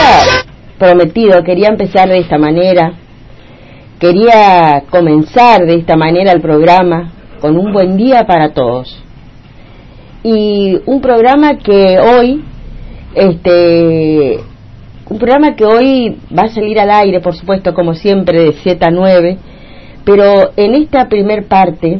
prometido, quería empezar de esta manera, quería comenzar de esta manera el programa con un buen día para todos. Y un programa que hoy, va a salir al aire, por supuesto, como siempre, de Z9, pero en esta primer parte